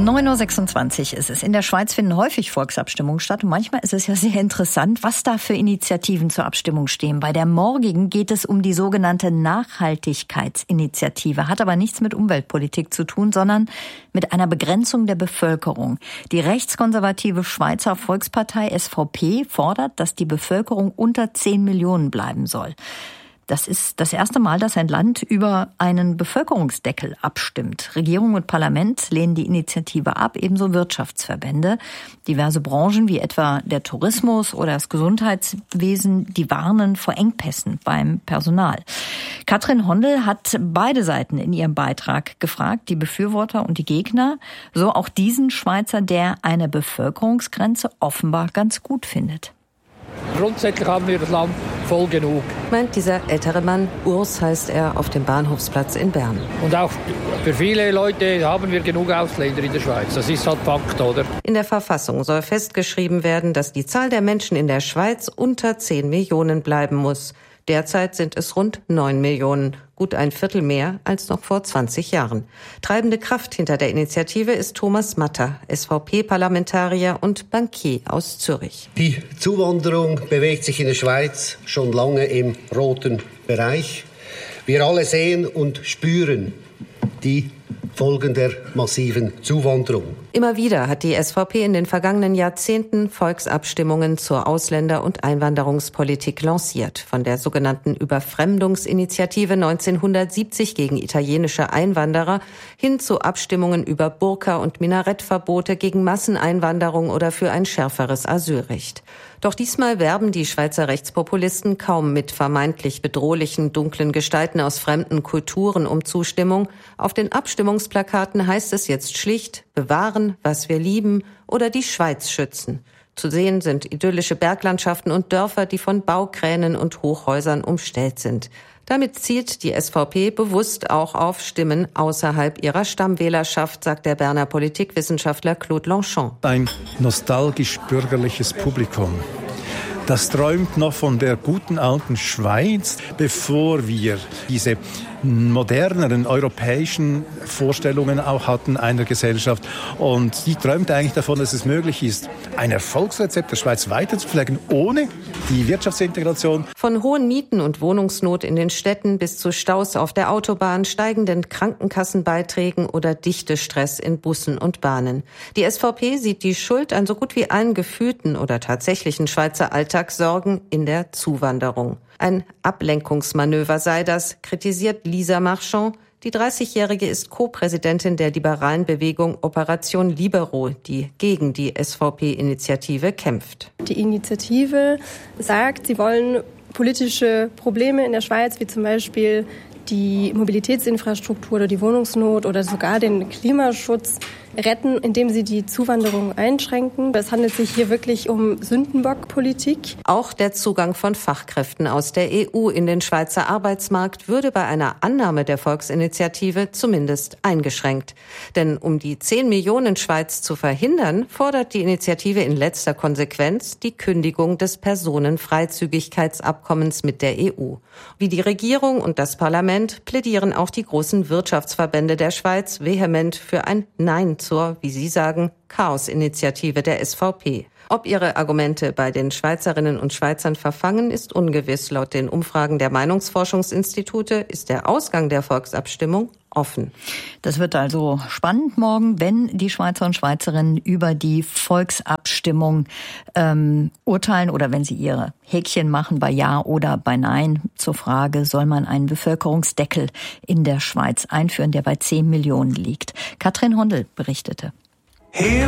9.26 Uhr ist es. In der Schweiz finden häufig Volksabstimmungen statt. Und manchmal ist es ja sehr interessant, was da für Initiativen zur Abstimmung stehen. Bei der morgigen geht es um die sogenannte Nachhaltigkeitsinitiative. Hat aber nichts mit Umweltpolitik zu tun, sondern mit einer Begrenzung der Bevölkerung. Die rechtskonservative Schweizer Volkspartei SVP fordert, dass die Bevölkerung unter 10 Millionen bleiben soll. Das ist das erste Mal, dass ein Land über einen Bevölkerungsdeckel abstimmt. Regierung und Parlament lehnen die Initiative ab, ebenso Wirtschaftsverbände. Diverse Branchen wie etwa der Tourismus oder das Gesundheitswesen, die warnen vor Engpässen beim Personal. Katrin Hondel hat beide Seiten in ihrem Beitrag gefragt, die Befürworter und die Gegner. So auch diesen Schweizer, der eine Bevölkerungsgrenze offenbar ganz gut findet. Grundsätzlich haben wir das Land voll genug. Meint dieser ältere Mann, Urs heißt er, auf dem Bahnhofsplatz in Bern. Und auch für viele Leute haben wir genug Ausländer in der Schweiz. Das ist halt Fakt, oder? In der Verfassung soll festgeschrieben werden, dass die Zahl der Menschen in der Schweiz unter 10 Millionen bleiben muss. Derzeit sind es rund 9 Millionen, gut ein Viertel mehr als noch vor 20 Jahren. Treibende Kraft hinter der Initiative ist Thomas Matter, SVP-Parlamentarier und Bankier aus Zürich. Die Zuwanderung bewegt sich in der Schweiz schon lange im roten Bereich. Wir alle sehen und spüren die Folgen der massiven Zuwanderung. Immer wieder hat die SVP in den vergangenen Jahrzehnten Volksabstimmungen zur Ausländer- und Einwanderungspolitik lanciert. Von der sogenannten Überfremdungsinitiative 1970 gegen italienische Einwanderer hin zu Abstimmungen über Burka- und Minarettverbote gegen Masseneinwanderung oder für ein schärferes Asylrecht. Doch diesmal werben die Schweizer Rechtspopulisten kaum mit vermeintlich bedrohlichen, dunklen Gestalten aus fremden Kulturen um Zustimmung. Auf den Abstimmungsplakaten heißt es jetzt schlicht: bewahren, was wir lieben oder die Schweiz schützen. Zu sehen sind idyllische Berglandschaften und Dörfer, die von Baukränen und Hochhäusern umstellt sind. Damit zielt die SVP bewusst auch auf Stimmen außerhalb ihrer Stammwählerschaft, sagt der Berner Politikwissenschaftler Claude Lanchon. Ein nostalgisch-bürgerliches Publikum. Das träumt noch von der guten alten Schweiz, bevor wir diese moderneren europäischen Vorstellungen auch hatten einer Gesellschaft. Und die träumt eigentlich davon, dass es möglich ist, ein Erfolgsrezept der Schweiz weiterzupflegen, ohne die Wirtschaftsintegration. Von hohen Mieten und Wohnungsnot in den Städten bis zu Staus auf der Autobahn, steigenden Krankenkassenbeiträgen oder Dichtestress in Bussen und Bahnen. Die SVP sieht die Schuld an so gut wie allen gefühlten oder tatsächlichen Schweizer Alltagssorgen in der Zuwanderung. Ein Ablenkungsmanöver sei das, kritisiert Lisa Marchand. Die 30-Jährige ist Co-Präsidentin der liberalen Bewegung Operation Libero, die gegen die SVP-Initiative kämpft. Die Initiative sagt, sie wollen politische Probleme in der Schweiz, wie zum Beispiel die Mobilitätsinfrastruktur oder die Wohnungsnot oder sogar den Klimaschutz retten, indem sie die Zuwanderung einschränken. Es handelt sich hier wirklich um Sündenbockpolitik. Auch der Zugang von Fachkräften aus der EU in den Schweizer Arbeitsmarkt würde bei einer Annahme der Volksinitiative zumindest eingeschränkt. Denn um die 10 Millionen Schweiz zu verhindern, fordert die Initiative in letzter Konsequenz die Kündigung des Personenfreizügigkeitsabkommens mit der EU. Wie die Regierung und das Parlament plädieren auch die großen Wirtschaftsverbände der Schweiz vehement für ein Nein zur, wie Sie sagen, Chaos-Initiative der SVP. Ob ihre Argumente bei den Schweizerinnen und Schweizern verfangen, ist ungewiss. Laut den Umfragen der Meinungsforschungsinstitute ist der Ausgang der Volksabstimmung offen. Das wird also spannend morgen, wenn die Schweizer und Schweizerinnen über die Volksabstimmung urteilen oder wenn sie ihre Häkchen machen bei Ja oder bei Nein zur Frage, soll man einen Bevölkerungsdeckel in der Schweiz einführen, der bei 10 Millionen liegt. Katrin Hondel berichtete.